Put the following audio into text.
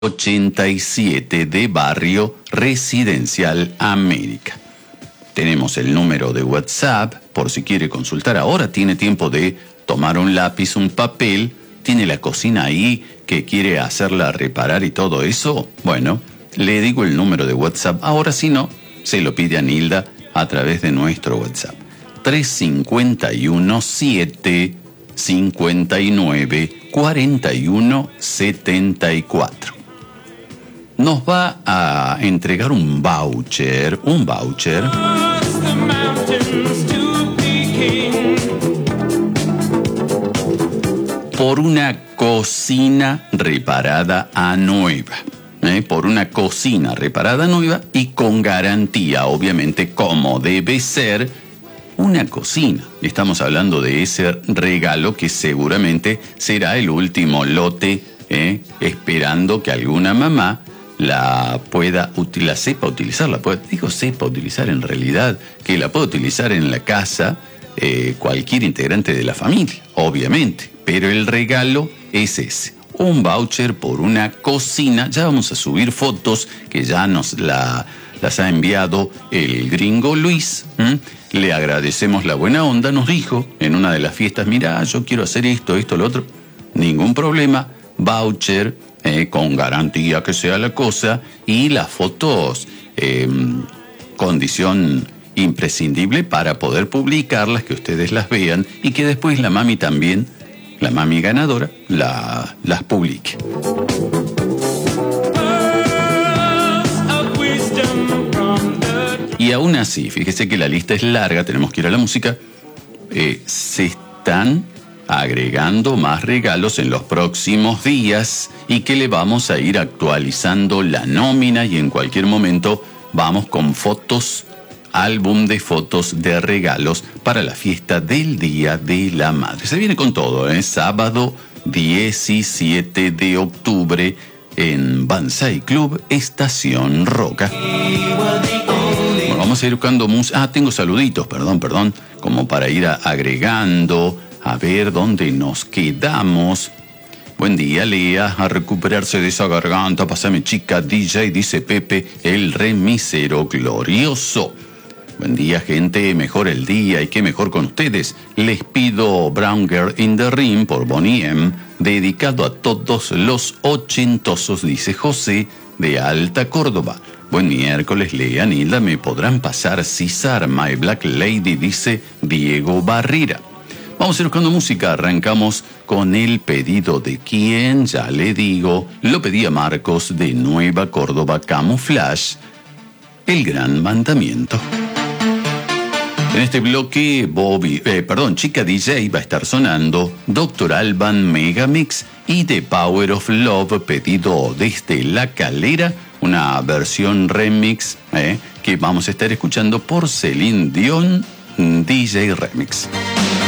87 de Barrio Residencial América. Tenemos el número de WhatsApp, por si quiere consultar ahora, tiene tiempo de tomar un lápiz, un papel, tiene la cocina ahí que quiere hacerla reparar y todo eso. Bueno, le digo el número de WhatsApp. Ahora, si no, se lo pide a Nilda a través de nuestro WhatsApp. 351 7 59 41 74. Nos va a entregar un voucher por una cocina reparada a nueva. Por una cocina reparada nueva y con garantía, obviamente, como debe ser una cocina. Estamos hablando de ese regalo que seguramente será el último lote, esperando que alguna mamá la sepa utilizar, sepa utilizar en realidad, que la pueda utilizar en la casa cualquier integrante de la familia, obviamente, pero el regalo es ese, un voucher por una cocina. Ya vamos a subir fotos que ya nos las ha enviado el gringo Luis. Le agradecemos la buena onda, nos dijo en una de las fiestas, mira, yo quiero hacer esto, lo otro, ningún problema, voucher, con garantía que sea la cosa, y las fotos, condición imprescindible para poder publicarlas, que ustedes las vean y que después la mami también, la mami ganadora, las publique. Y aún así, fíjese que la lista es larga, tenemos que ir a la música, se están agregando más regalos en los próximos días y que le vamos a ir actualizando la nómina, y en cualquier momento vamos con fotos, álbum de fotos de regalos para la fiesta del Día de la Madre. Se viene con todo, sábado 17 de octubre en Banzai Club Estación Roca. Bueno, vamos a ir buscando música. Tengo saluditos, perdón, como para ir agregando. A ver dónde nos quedamos. Buen día, Lea. A recuperarse de esa garganta. Pásame, chica DJ, dice Pepe, el remisero glorioso. Buen día, gente. Mejor el día y qué mejor con ustedes. Les pido Brown Girl in the Ring por Bonnie M, dedicado a todos los ochentosos, dice José de Alta Córdoba. Buen miércoles, Lea, Nilda. Me podrán pasar César, My Black Lady, dice Diego Barrera. Vamos a ir buscando música. Arrancamos con el pedido de quién, ya le digo. Lo pedía Marcos de Nueva Córdoba, Camouflage, El Gran Mandamiento. En este bloque, Chica DJ va a estar sonando Dr. Alban Megamix y The Power of Love, pedido desde La Calera, una versión remix que vamos a estar escuchando por Celine Dion, DJ Remix.